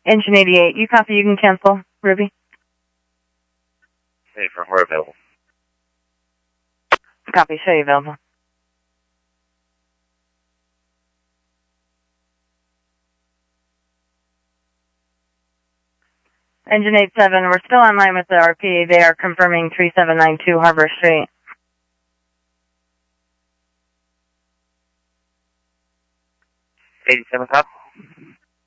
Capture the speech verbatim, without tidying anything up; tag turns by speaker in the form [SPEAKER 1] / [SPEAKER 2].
[SPEAKER 1] Engine eighty-eight, you copy, you can cancel, Ruby.
[SPEAKER 2] Hey, for we're available.
[SPEAKER 1] Copy, show you available. Engine eighty-seven, we're still online with the R P. They are confirming three seven nine two Harbor Street.
[SPEAKER 2] eighty-seven, copy.